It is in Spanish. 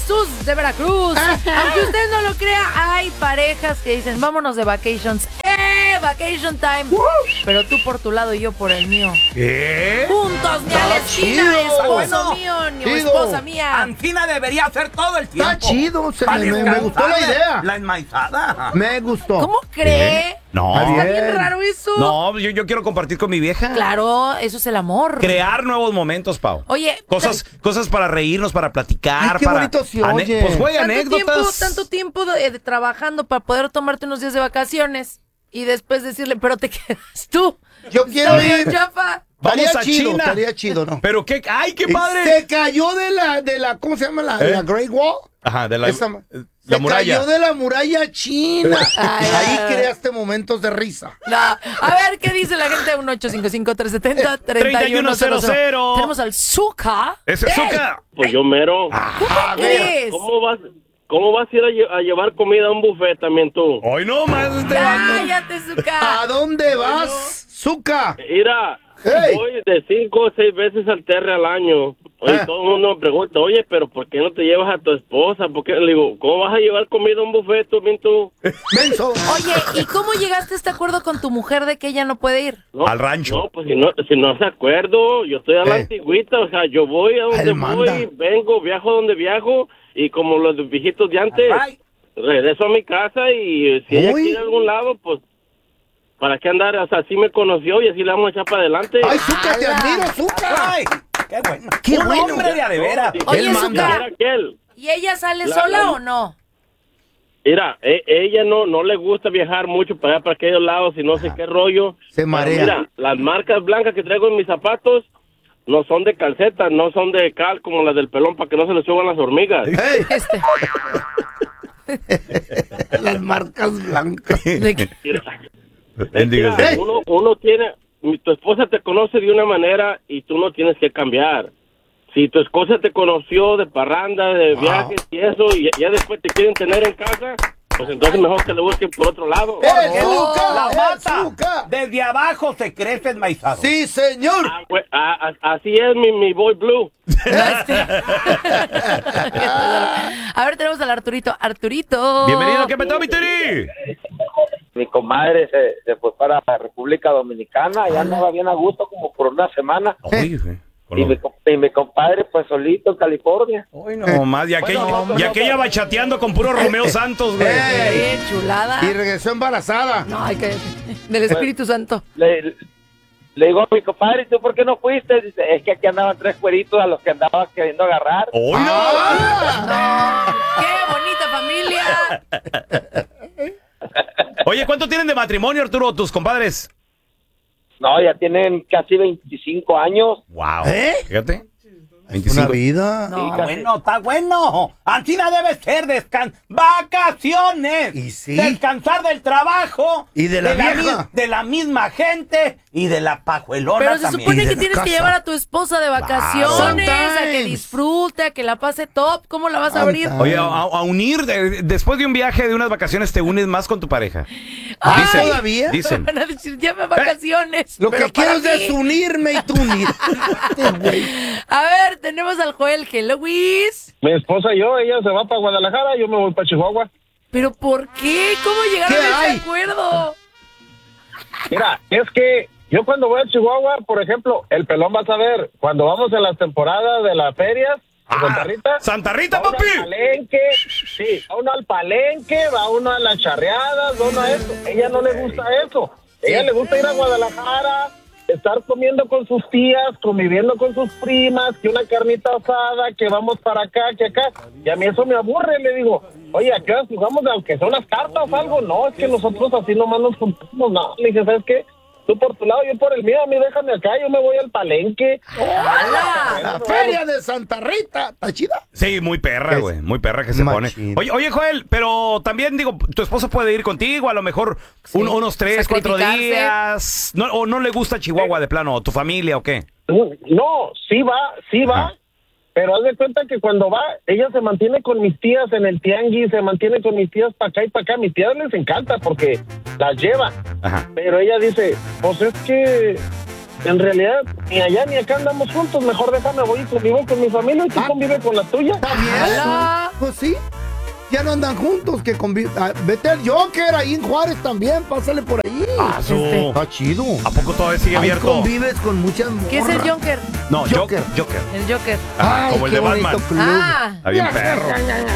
Jesús de Veracruz. Aunque usted no lo crea, hay parejas que dicen, vámonos de vacations. Vacation time. Pero tú por tu lado y yo por el mío. ¿Qué? Juntos, ni a la esquina, esposo mío, ni esposa mía. Antina debería hacer todo el tiempo. Está chido, me gustó la idea. La enmaizada. Me gustó. ¿Cómo cree? No. Está bien raro eso. No, yo quiero compartir con mi vieja. Claro, eso es el amor. Crear nuevos momentos, Pau. Oye, Cosas para reírnos, para platicar. Ay, qué bonito se oye. Pues, güey, anécdotas. Tanto tiempo trabajando para poder tomarte unos días de vacaciones y después decirle, pero te quedas tú. Yo quiero ir. Chafa. Vamos a China. Estaría chido, ¿no? Pero qué, ay, qué padre. Se cayó de la, ¿cómo se llama? La Great Wall. Ajá, de la Se muralla. cayó de la muralla china. Ay, Ahí creaste momentos de risa. No. A ver, ¿qué dice la gente? 1-855-370-3100. Tenemos al Zuka. Ese Zuka. Pues yo mero. ¿Cómo crees? ¿Cómo vas a ir a llevar comida a un buffet también tú? Hoy no más Cállate, Zuka. ¿A dónde vas, Zuka? Mira, voy de 5 o 6 veces al Terre al año. Oye, todo el mundo me pregunta, oye, pero ¿por qué no te llevas a tu esposa? ¿Por qué? Le digo, ¿cómo vas a llevar comida a un buffet tú? Menso. Oye, ¿y cómo llegaste a este acuerdo con tu mujer de que ella no puede ir? No, al rancho. No, pues si no se acuerdo, yo estoy a la antigüita, o sea, yo voy a donde voy, vengo, viajo a donde viajo, y como los viejitos de antes, regreso a mi casa y si ella quiere ir a algún lado, pues, ¿para qué andar? O sea, así me conoció y así le vamos a echar para adelante. ¡Ay, Zuka, te admiro, Zuka! Ay, qué bueno. ¡Qué Un bueno! hombre de a de veras. Oye, Zuka, Aquel. ¿y ella sale sola o no? Mira, ella no le gusta viajar mucho para allá, para aquellos lados y no sé qué rollo. Se marea. Mira, las marcas blancas que traigo en mis zapatos no son de calceta, no son de cal como las del pelón para que no se le suban las hormigas. ¡Hey! Las marcas blancas. Mira, uno tiene, tu esposa te conoce de una manera y tú no tienes que cambiar. Si tu esposa te conoció de parranda, de viajes y eso, y ya después te quieren tener en casa, pues entonces mejor que le busquen por otro lado. La mata. Desde abajo se crece enmaizado. Sí, señor. Así es mi boy blue. A ver, tenemos al Arturito. Arturito. Bienvenido, ¿qué petó, mi Tiri? Mi comadre se fue para la República Dominicana, ya andaba bien a gusto como por una semana. Y mi compadre pues solito en California. Hoy no más, y aquella bachateando con puro Romeo Santos, güey. Qué chulada. Y regresó embarazada. No, hay que del Espíritu Santo. Le digo a mi compadre, ¿tú por qué no fuiste? Dice, es que aquí andaban 3 cueritos a los que andaba queriendo agarrar. ¡Hoy No. ¡Qué bonita familia! Oye, ¿cuánto tienen de matrimonio, Arturo, tus compadres? No, ya tienen casi 25 años. Wow. Fíjate. 25. Una vida. No, bueno, está bueno. Antina debe ser vacaciones. Y sí. Descansar del trabajo. Y de la vieja. De la misma gente. Y de la pajuelona Pero se también. supone que tienes que llevar a tu esposa de vacaciones, a que disfrute, a que la pase top. ¿Cómo la vas a abrir? Oye, a unir, después de un viaje, de unas vacaciones, te unes más con tu pareja. Ay, ¿todavía? Dicen. Van a decir, llame a vacaciones. Lo pero que quiero es ¿para qué? desunirme y tú unirte, güey. A ver, tenemos al Joel. Hello, Luis. Mi esposa y yo, ella se va para Guadalajara, yo me voy para Chihuahua. ¿Pero por qué? ¿Cómo llegaron a ese acuerdo? Mira, es que yo cuando voy a Chihuahua, por ejemplo, el pelón va a saber, cuando vamos en las temporadas de las ferias, Santa Rita. ¡Santa Rita, va uno papi! al palenque, sí, va uno al palenque, va uno a las charreadas, va uno a eso. Ella no le gusta eso. Ella le gusta ir a Guadalajara, estar comiendo con sus tías, conviviendo con sus primas, que una carnita asada, que vamos para acá, que acá. Y a mí eso me aburre, le digo, oye, ¿a qué hora jugamos? Aunque son las cartas o algo. No, es que nosotros así nomás nos juntamos. No, le dije, ¿sabes qué? Tú por tu lado, yo por el mío, a mí déjame acá, yo me voy al palenque. La feria de Santa Rita, ¿está chida? Sí, muy perra, güey, muy perra que se pone. Oye, Joel, pero también, digo, tu esposo puede ir contigo, a lo mejor unos 3, 4 días. No, ¿o no le gusta Chihuahua de plano, tu familia o qué? No, sí va. Pero haz de cuenta que cuando va, ella se mantiene con mis tías en el tianguis, se mantiene con mis tías para acá y para acá. Mis tías les encanta porque las lleva. Ajá. Pero ella dice, pues es que en realidad ni allá ni acá andamos juntos. Mejor déjame, voy y convivo con mi familia y tú convive con la tuya. Pues sí. Ya no andan juntos, que vete al Joker ahí en Juárez también, pásale por ahí. Está chido. ¿A poco todavía sigue ahí abierto? Convives con muchas morras. ¿Qué es el Joker? No, Joker. Joker. El Joker. Como el de Batman. Club. Ah. Está bien perro.